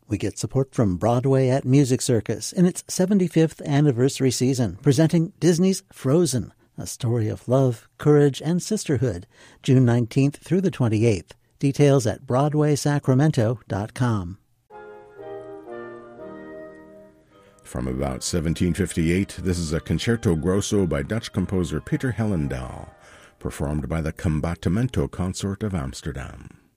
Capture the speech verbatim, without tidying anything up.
We get support from Broadway at Music Circus in its seventy-fifth anniversary season, presenting Disney's Frozen, a story of love, courage, and sisterhood, June nineteenth through the twenty-eighth. Details at broadway sacramento dot com. From about seventeen fifty-eight, this is a concerto grosso by Dutch composer Peter Hellendaal, performed by the Combattimento Consort of Amsterdam.